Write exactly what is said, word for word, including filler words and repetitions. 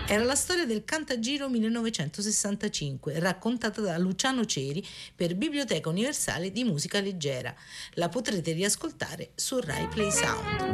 Era la storia del Cantagiro millenovecentosessantacinque, raccontata da Luciano Ceri per Biblioteca Universale di Musica Leggera. La potrete riascoltare su Rai Play Sound.